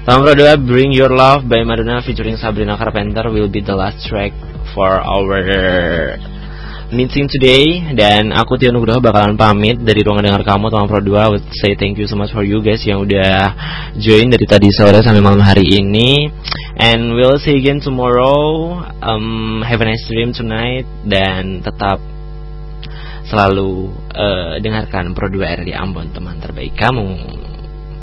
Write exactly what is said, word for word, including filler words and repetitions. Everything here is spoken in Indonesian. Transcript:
Taman Pro dua Bring Your Love by Madonna featuring Sabrina Carpenter will be the last track for our meeting today. Dan aku Tio Nugroho bakalan pamit dari ruangan dengar kamu Taman Pro dua. I would say thank you so much for you guys yang udah join dari tadi sore sampai malam hari ini. And we'll see again tomorrow. um, Have a nice dream tonight. Dan tetap selalu uh, dengarkan Pro dua R di Ambon, teman terbaik kamu.